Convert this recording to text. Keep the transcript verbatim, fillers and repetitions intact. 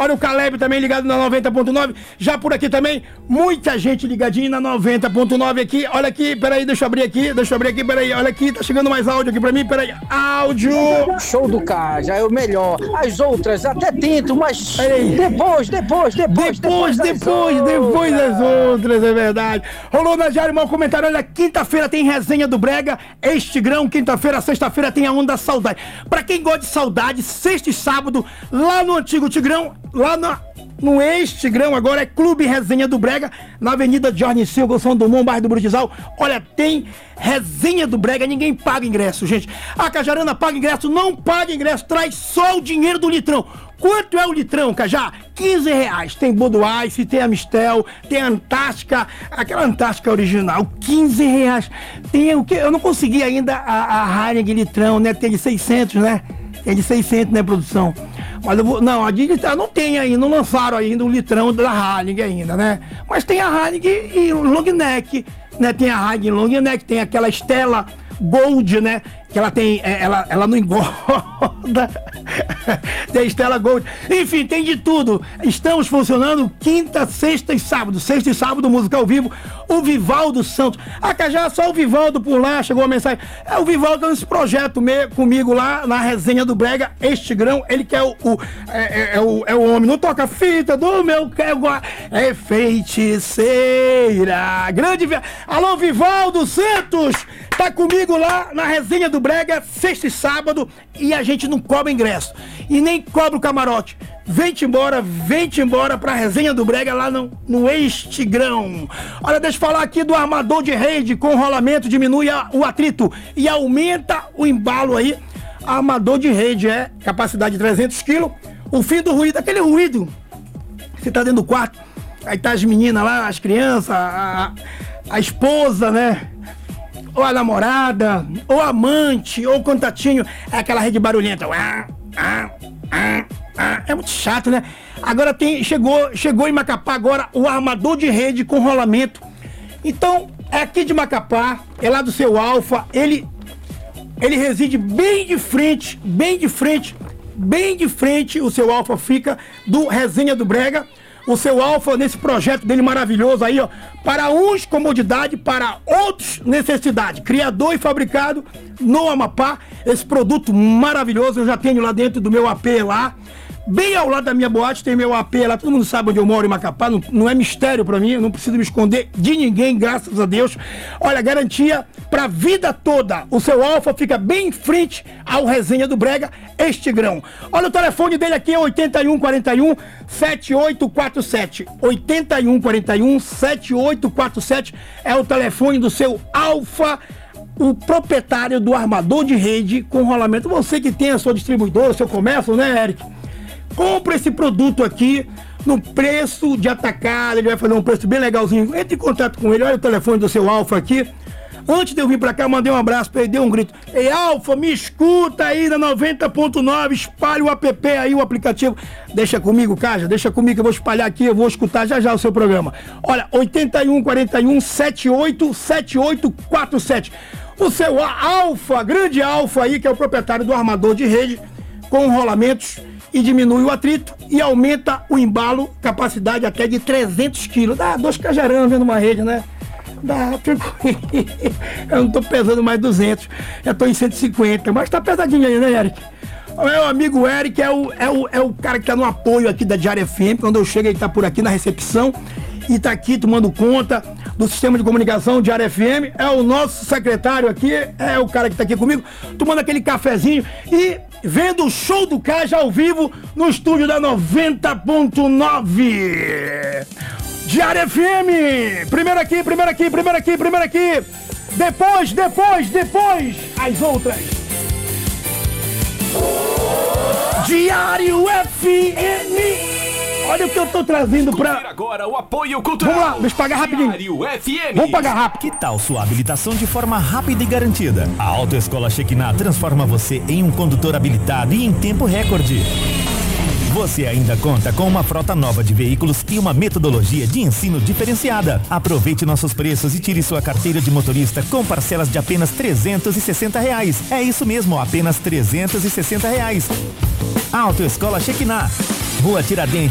Olha o Caleb também ligado na noventa ponto nove. Já por aqui também, muita gente ligadinha na noventa ponto nove aqui. Olha aqui, peraí, deixa eu abrir aqui, deixa eu abrir aqui, peraí. Olha aqui, tá chegando mais áudio aqui pra mim, peraí. Áudio! Show do Caja, é o melhor. As outras até tento, mas Peraí. depois, depois, depois, Depois, depois, das depois das outras. outras, é verdade. Rolou na Diário Mau Comentário, olha, quinta-feira tem resenha do Brega, este grão, quinta-feira, sexta-feira tem a Onda Saudade. Pra quem gosta de saudade, sexta e sábado, lá no Antigo Tigrão, lá na... no ex-Tigrão, agora é Clube Resenha do Brega, na Avenida Jorge Silva, São Dumont, bairro do Brutizal. Olha, tem Resenha do Brega, ninguém paga ingresso, gente. A Cajarana paga ingresso, não paga ingresso, traz só o dinheiro do litrão. Quanto é o litrão, Cajá? quinze reais. Tem Budweiser, tem Amistel, tem Antártica, aquela Antártica original, quinze reais. Tem o que? Eu não consegui ainda a, a Heineken litrão, né? Tem de seiscentos, né? Tem de seiscentos, né, produção? Mas eu vou, não, a de litrão não tem ainda, não lançaram ainda o litrão da Heineken ainda, né? Mas tem a Heineken e o long neck, né? Tem a Heineken long neck, tem aquela Stella Gold, né? Que ela tem, ela, ela não engorda. Tem Stella Gold. Enfim, tem de tudo. Estamos funcionando quinta, sexta e sábado. Sexta e sábado, música ao vivo. O Vivaldo Santos. Ah, Cajá, só o Vivaldo por lá, chegou a mensagem. É o Vivaldo nesse projeto meio, comigo lá na Resenha do Brega, este grão, ele que é o, o, é, é, é o, é o homem. Não toca fita do meu quero, é feiticeira. Grande. Alô, Vivaldo Santos, tá comigo lá na Resenha do Brega, sexta e sábado, e a gente não cobra ingresso e nem cobra o camarote. Vem-te embora, vem-te embora pra Resenha do Brega lá no, no ex-Tigrão. Olha, deixa eu falar aqui do armador de rede com rolamento, diminui a, o atrito e aumenta o embalo aí. Armador de rede é capacidade de trezentos quilos. O fim do ruído, aquele ruído que você tá dentro do quarto, aí tá as meninas lá, as crianças, a, a esposa, né? Ou a namorada, ou a amante, ou o contatinho, é aquela rede barulhenta. Ah, ah, ah, ah. É muito chato, né? Agora tem, chegou, chegou em Macapá agora o armador de rede com rolamento. Então, é aqui de Macapá, é lá do seu Alfa, ele, ele reside bem de frente, bem de frente, bem de frente, o seu Alfa fica do Resenha do Brega. O seu Alfa, nesse projeto dele maravilhoso aí, ó, para uns comodidade, para outros necessidade. Criador e fabricado no Amapá, esse produto maravilhoso, eu já tenho lá dentro do meu A P lá. Bem ao lado da minha boate tem meu A P lá, todo mundo sabe onde eu moro em Macapá, não, não é mistério pra mim, eu não preciso me esconder de ninguém, graças a Deus. Olha, garantia pra vida toda. O seu Alfa fica bem em frente ao Resenha do Brega, este grão. Olha, o telefone dele aqui é oitenta e um quarenta e um, setenta e oito quarenta e sete. oitenta e um quarenta e um, setenta e oito quarenta e sete é o telefone do seu Alfa, o proprietário do armador de rede com rolamento. Você que tem a sua distribuidora, seu comércio, né, Eric? Compra esse produto aqui no preço de atacado, ele vai fazer um preço bem legalzinho. Entre em contato com ele, olha o telefone do seu Alfa aqui. Antes de eu vir pra cá, eu mandei um abraço pra ele, dei um grito. Ei, Alfa, me escuta aí na noventa ponto nove, espalha o app aí, o aplicativo. Deixa comigo, Caja, deixa comigo que eu vou espalhar aqui, eu vou escutar já já o seu programa. Olha, oitenta e um quarenta e um, setenta e oito, setenta e oito quarenta e sete. O seu Alfa, grande Alfa aí, que é o proprietário do armador de rede, com rolamentos, e diminui o atrito e aumenta o embalo, capacidade até de trezentos quilos. Dá dois cajaranas dentro de uma rede, né? Dá, eu não tô pesando mais duzentos, já tô em cento e cinquenta, mas tá pesadinho aí, né, Eric? O meu amigo Eric é o, é, o, é o cara que tá no apoio aqui da Diário F M, quando eu chego ele tá por aqui na recepção e tá aqui tomando conta do sistema de comunicação Diário F M, é o nosso secretário aqui, é o cara que tá aqui comigo, tomando aquele cafezinho e vendo o show do Caja ao vivo no estúdio da noventa ponto nove. Diário F M, primeiro aqui, primeiro aqui, primeiro aqui, primeiro aqui, depois, depois, depois, as outras. Diário F M. Olha o que eu tô trazendo pra... Agora o apoio cultural. Vamos lá, deixa eu pagar rapidinho. Diário F M. Vamos pagar rápido. Que tal sua habilitação de forma rápida e garantida? A Autoescola Shekinah transforma você em um condutor habilitado e em tempo recorde. Você ainda conta com uma frota nova de veículos e uma metodologia de ensino diferenciada. Aproveite nossos preços e tire sua carteira de motorista com parcelas de apenas trezentos e sessenta reais. É isso mesmo, apenas trezentos e sessenta reais. Autoescola Shekinah, Rua Tiradentes.